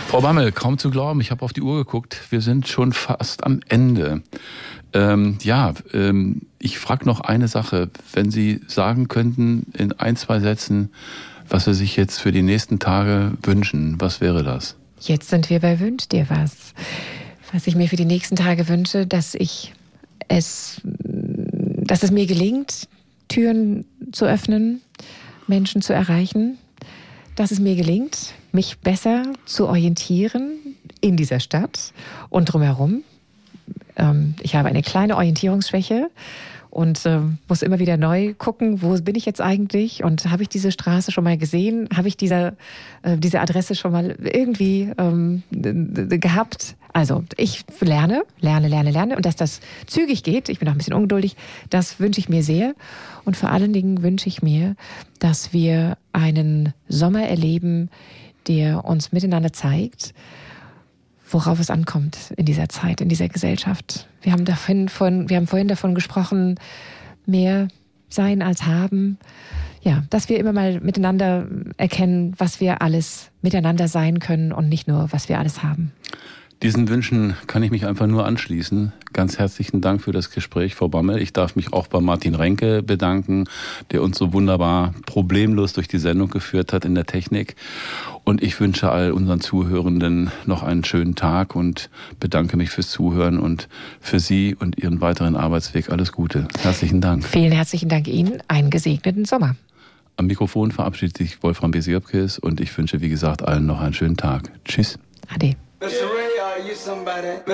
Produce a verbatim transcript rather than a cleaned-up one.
Frau Bammel, kaum zu glauben, ich habe auf die Uhr geguckt, wir sind schon fast am Ende. Ähm, ja, ähm, ich frage noch eine Sache. Wenn Sie sagen könnten in ein, zwei Sätzen, was Sie sich jetzt für die nächsten Tage wünschen, was wäre das? Jetzt sind wir bei Wünsch dir was. Was ich mir für die nächsten Tage wünsche, dass ich es, dass es mir gelingt, Türen zu öffnen, Menschen zu erreichen, dass es mir gelingt, mich besser zu orientieren in dieser Stadt und drumherum. Ähm, ich habe eine kleine Orientierungsschwäche und äh, muss immer wieder neu gucken, wo bin ich jetzt eigentlich und habe ich diese Straße schon mal gesehen, habe ich diese, äh, diese Adresse schon mal irgendwie ähm, gehabt. Also ich lerne, lerne, lerne, lerne und dass das zügig geht, ich bin auch ein bisschen ungeduldig, das wünsche ich mir sehr. Und vor allen Dingen wünsche ich mir, dass wir einen Sommer erleben, der uns miteinander zeigt, worauf es ankommt in dieser Zeit, in dieser Gesellschaft. Wir haben, davon, von, wir haben vorhin davon gesprochen, mehr sein als haben. Ja, dass wir immer mal miteinander erkennen, was wir alles miteinander sein können und nicht nur, was wir alles haben. Diesen Wünschen kann ich mich einfach nur anschließen. Ganz herzlichen Dank für das Gespräch, Frau Bammel. Ich darf mich auch bei Martin Renke bedanken, der uns so wunderbar problemlos durch die Sendung geführt hat in der Technik. Und ich wünsche all unseren Zuhörenden noch einen schönen Tag und bedanke mich fürs Zuhören und für Sie und Ihren weiteren Arbeitsweg alles Gute. Herzlichen Dank. Vielen herzlichen Dank Ihnen. Einen gesegneten Sommer. Am Mikrofon verabschiedet sich Wolfram Besiopkes und ich wünsche, wie gesagt, allen noch einen schönen Tag. Tschüss. Ade. Mister Ray, are you somebody?